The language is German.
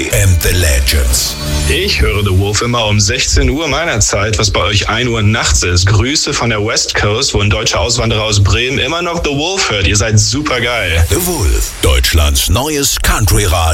and the Legends. Ich höre The Wolf immer um 16 Uhr meiner Zeit, was bei euch 1 Uhr nachts ist. Grüße von der West Coast, wo ein deutscher Auswanderer aus Bremen immer noch The Wolf hört. Ihr seid super geil. The Wolf, Deutschlands neues Country-Radio.